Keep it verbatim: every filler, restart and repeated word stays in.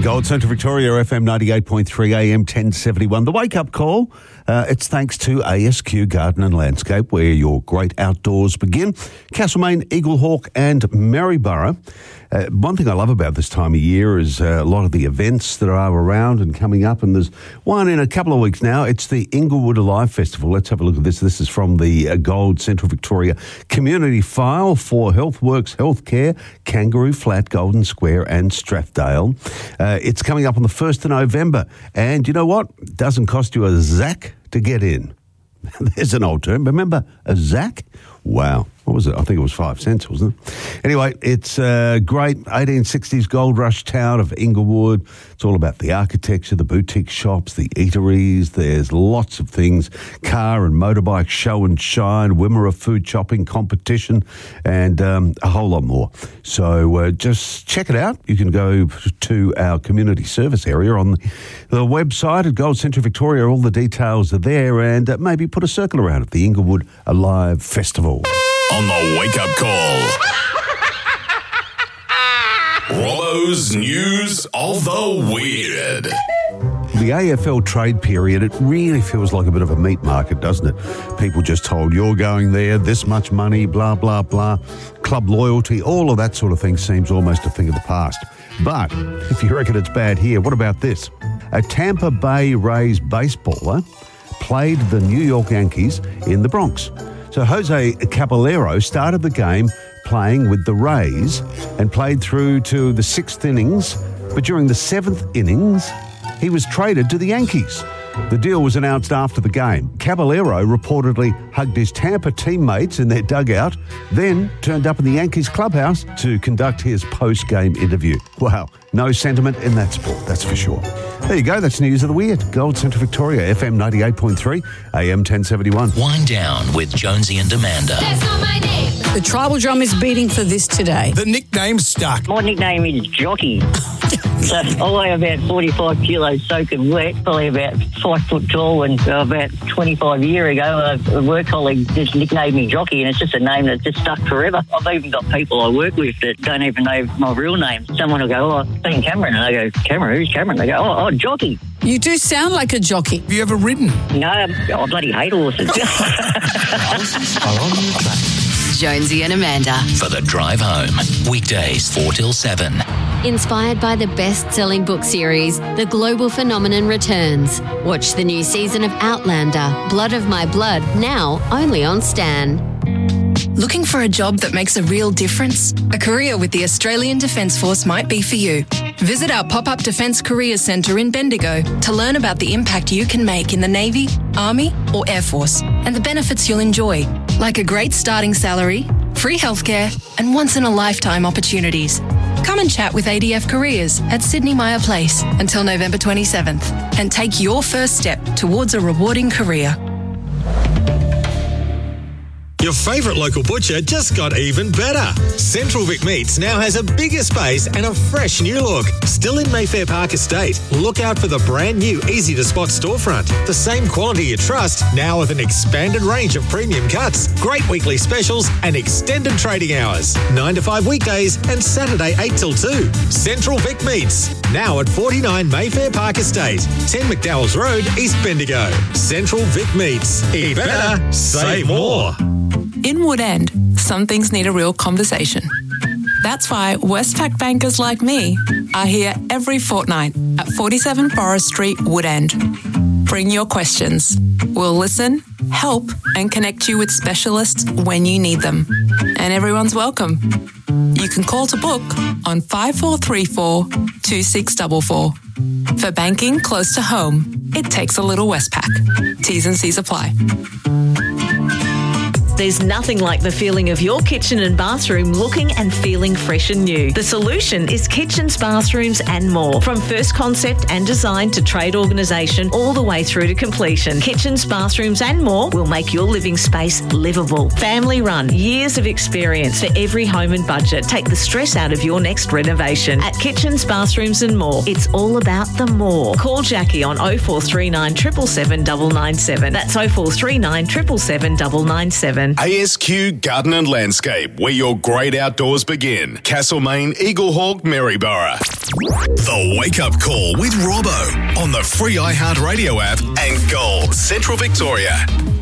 Gold Central Victoria, F M ninety-eight point three, A M ten seventy-one. The wake-up call, uh, it's thanks to A S Q Garden and Landscape, where your great outdoors begin. Castlemaine, Eaglehawk and Maryborough. Uh, one thing I love about this time of year is uh, a lot of the events that are around and coming up, and there's one in a couple of weeks now. It's the Inglewood Alive Festival. Let's have a look at this. This is from the uh, Gold Central Victoria Community File for Healthworks Healthcare, Kangaroo Flat, Golden Square and Strathdale. Uh, it's coming up on the first of November, and you know what? It doesn't cost you a zack to get in. There's an old term. Remember a zack? Wow. What was it? I think it was five cents, wasn't it? Anyway, it's a great eighteen sixties gold rush town of Inglewood. It's all about the architecture, the boutique shops, the eateries. There's lots of things. Car and motorbike show and shine, Wimmera food shopping competition, and um, a whole lot more. So uh, just check it out. You can go to our community service area on the, the website at Gold Central Victoria. All the details are there, and uh, maybe put a circle around it. The Inglewood Alive Festival. On the wake-up call. Robbo's News of the Weird. The A F L trade period, it really feels like a bit of a meat market, doesn't it? People just told you're going there, this much money, blah, blah, blah. Club loyalty, all of that sort of thing seems almost a thing of the past. But if you reckon it's bad here, what about this? A Tampa Bay Rays baseballer played the New York Yankees in the Bronx. So Jose Caballero started the game playing with the Rays and played through to the sixth innings, but during the seventh innings, he was traded to the Yankees. The deal was announced after the game. Caballero reportedly hugged his Tampa teammates in their dugout, then turned up in the Yankees clubhouse to conduct his post-game interview. Wow, no sentiment in that sport, that's for sure. There you go, that's News of the Weird. Gold Central Victoria, F M ninety-eight point three, A M ten seventy-one. Wind down with Jonesy and Amanda. That's not my name. The tribal drum is beating for this today. The nickname's stuck. My nickname is Jockey. So I weigh about forty-five kilos soaking wet, probably about five foot tall, and uh, about twenty-five years ago, a work colleague just nicknamed me Jockey, and it's just a name that's just stuck forever. I've even got people I work with that don't even know my real name. Someone will go, oh, I've seen Cameron, and I go, Cameron, who's Cameron? They go, oh, oh, Jockey. You do sound like a jockey. Have you ever ridden? No, I bloody hate horses. Jonesy and Amanda. For the drive home. Weekdays four till seven. Inspired by the best-selling book series, The Global Phenomenon returns. Watch the new season of Outlander, Blood of My Blood, now only on Stan. Looking for a job that makes a real difference? A career with the Australian Defence Force might be for you. Visit our pop-up Defence Careers Centre in Bendigo to learn about the impact you can make in the Navy, Army or Air Force and the benefits you'll enjoy, like a great starting salary, free healthcare and once-in-a-lifetime opportunities. Come and chat with A D F Careers at Sydney Myer Place until November twenty-seventh and take your first step towards a rewarding career. Your favourite local butcher just got even better. Central Vic Meats now has a bigger space and a fresh new look. Still in Mayfair Park Estate. Look out for the brand new easy-to-spot storefront. The same quality you trust, now with an expanded range of premium cuts, great weekly specials and extended trading hours. nine to five weekdays and Saturday eight till two. Central Vic Meats, now at forty-nine Mayfair Park Estate, ten McDowell's Road, East Bendigo. Central Vic Meats. Eat better, save more. In Wood End, some things need a real conversation. That's why Westpac bankers like me are here every fortnight at forty-seven Forest Street, Wood End. Bring your questions. We'll listen, help, and connect you with specialists when you need them. And everyone's welcome. You can call to book on five four three four, two six four four. For banking close to home, it takes a little Westpac. T's and C's apply. There's nothing like the feeling of your kitchen and bathroom looking and feeling fresh and new. The solution is Kitchens, Bathrooms and More. From first concept and design to trade organisation all the way through to completion, Kitchens, Bathrooms and More will make your living space livable. Family run, years of experience for every home and budget. Take the stress out of your next renovation. At Kitchens, Bathrooms and More, it's all about the more. Call Jackie on oh four three nine, seven seven seven, nine nine seven. That's oh four three nine, seven seven seven, nine nine seven. A S Q Garden and Landscape, where your great outdoors begin. Castlemaine, Eaglehawk, Maryborough. The Wake Up Call with Robbo on the free iHeartRadio app and Gold Central Victoria.